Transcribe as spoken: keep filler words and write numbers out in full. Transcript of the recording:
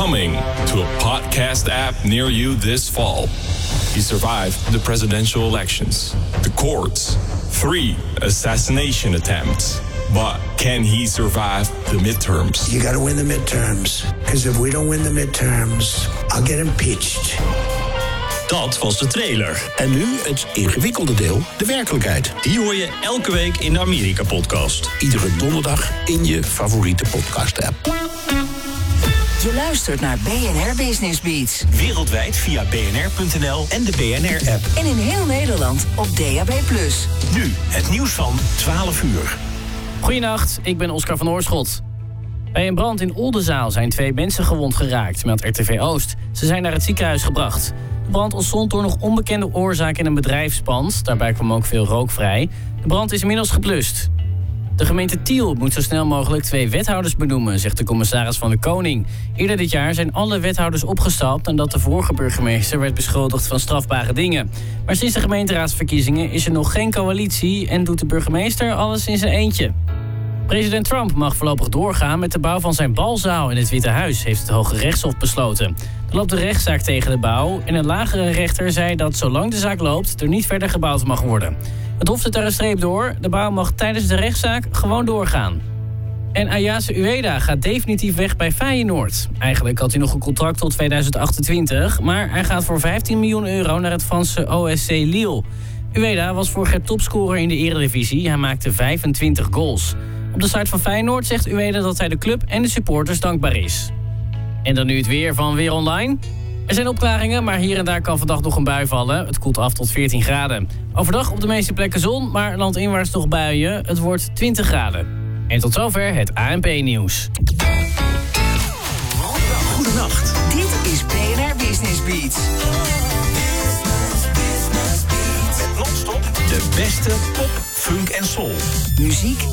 Coming to a podcast app near you this fall. He survived the presidential elections, the courts, three assassination attempts. But can he survive the midterms? You gotta win the midterms. Because if we don't win the midterms, I'll get impeached. Dat was de trailer. En nu het ingewikkelde deel, de werkelijkheid. Die hoor je elke week in de Amerika-podcast. Iedere donderdag in je favoriete podcast-app. Je luistert naar B N R Business Beats. Wereldwijd via b n r punt n l en de B N R-app. En in heel Nederland op D A B plus. Nu het nieuws van twaalf uur. Goedenacht, ik ben Oscar van Oorschot. Bij een brand in Oldenzaal zijn twee mensen gewond geraakt, meldt R T V Oost. Ze zijn naar het ziekenhuis gebracht. De brand ontstond door nog onbekende oorzaak in een bedrijfspand. Daarbij kwam ook veel rook vrij. De brand is inmiddels geblust. De gemeente Tiel moet zo snel mogelijk twee wethouders benoemen, zegt de commissaris van de Koning. Eerder dit jaar zijn alle wethouders opgestapt nadat de vorige burgemeester werd beschuldigd van strafbare dingen. Maar sinds de gemeenteraadsverkiezingen is er nog geen coalitie en doet de burgemeester alles in zijn eentje. President Trump mag voorlopig doorgaan met de bouw van zijn balzaal in het Witte Huis, heeft het Hoge Rechtshof besloten. Er loopt een rechtszaak tegen de bouw en een lagere rechter zei dat zolang de zaak loopt er niet verder gebouwd mag worden. Het Hof zet daar een streep door. De bouw mag tijdens de rechtszaak gewoon doorgaan. En Ayase Ueda gaat definitief weg bij Feyenoord. Eigenlijk had hij nog een contract tot tweeduizend achtentwintig... maar hij gaat voor vijftien miljoen euro naar het Franse O S C Lille. Ueda was vorig jaar topscorer in de Eredivisie. Hij maakte vijfentwintig goals. Op de site van Feyenoord zegt Ueda dat hij de club en de supporters dankbaar is. En dan nu het weer van Weer Online. Er zijn opklaringen, maar hier en daar kan vandaag nog een bui vallen. Het koelt af tot veertien graden. Overdag op de meeste plekken zon, maar landinwaarts nog buien. Het wordt twintig graden. En tot zover het A N P-nieuws. Goedenacht. Dit is B N R Business Beats. Met non-stop de beste pop, funk en soul. Muziek